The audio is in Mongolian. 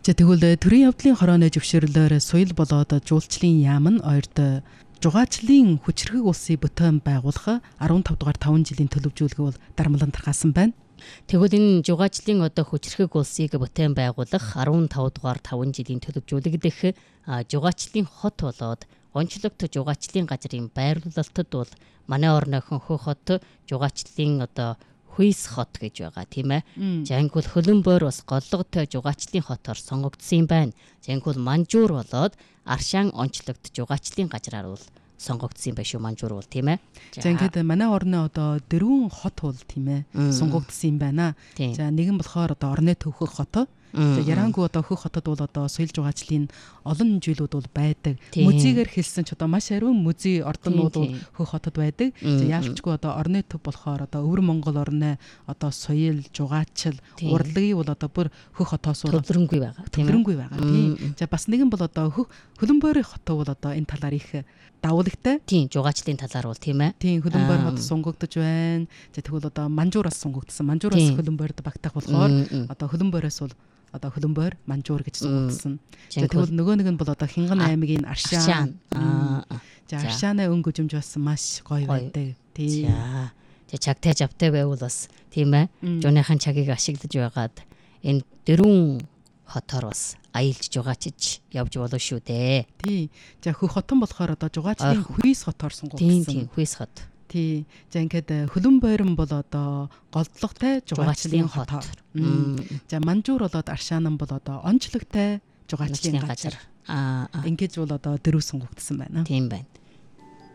За тэгвэл төрийн явдлын хорооны зөвшөөрлөөр соёл болоод жуулчлалын яам нь ойрд жугаачлалын хүчирхэг улсыг бүтээн байгуулах 15 дугаар 5 жилийн төлөвжүүлэг бол дармлан тархаасан байна. Тэгвэл энэ жугаачлалын хүчирхэг улсыг бүтээн байгуулах 15 дугаар 5 жилийн төлөвжүүлэг дэх жугаачлалын хот болоод онцлогт жугаачлалын газрын байрлуулалтад бол манай орны хөнхөө хот жугаачлалын Хүйс хот гэж байгаа тийм ээ. За ингүүл Хөлбөмбөр бас голлогт жугаачлалын хотоор сонгогдсон юм байна. За ингүүл Манжуур болоод Аршаан онцлогт жугаачлалын газраар бол сонгогдсон юм байна шүү Манжуур бол тийм ээ. За ингээд манай орны дөрвөн хот бол тийм ээ сонгогдсон юм байна. За нэг нь болохоор орны төвхөх хот. За Ярангу хөх хотод бол соёл жугаачлалын олон зүйлүүд бол байдаг. Музейгээр хэлсэн ч маш ариун музей ордонууд бол хөх хотод байдаг. За яалчгүй орны төв болохоор Өвөр Монгол орны соёл жугаачил урлагийн бол бүр хөх хотоос төвлөрөнгүй байгаа. Төвлөрөнгүй байгаа. Тийм. За бас нэг нь бол Хөлбөмбөрийн хот бол энэ талаар их давуулагтай. Тийм жугаачлалын талаар бол тийм ээ. Тийм Хөлбөмбөр хот сонгогдож байна. За тэгвэл Манжуураас сонгогдсон. Манжуураас Хөлбөмбөрд багтаах болохоор Хөлбөмбөрөөс бол Хөлбөмбөр Манжуур гэж сонгогдсон. За тэгвэл нөгөө нэг нь бол Хинган аймгийн Аршаан. За Аршааны өнгө жимж бас маш гоё байдаг. Тийм. За чагтай жавтай байвал бас тийм ээ. Жууныхан чагийг ашиглаж байгаад энэ дөрвөн хотоор бас аялж жугаачиж явж болно шүү дээ. Тий. За хөх хотон болохоор жугаачлалын Хүйс хотоор сонгогдсон. Тийм Хүйс хот. Тий. За ингээд Хөлбөмбөрн бол голдлогтой жугаачлалын хотоор. За Манжуур болоод Аршаан бол онцлогтой жугаачлалын газар. Ингэж бол дөрөв сонгогдсон байна. Тийм байна.